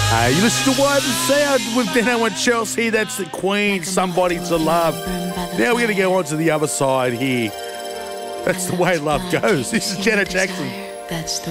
You listen to Wide and Sound with Dano and Chelsea. That's the Queen, Somebody to Love. Now we're going to go on to the other side here. That's the way love goes. This is Janet Jackson.